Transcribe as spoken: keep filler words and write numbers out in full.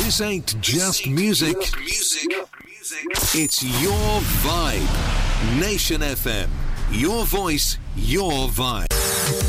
This ain't just music. It's your vibe. Nation F M. Your voice, your vibe.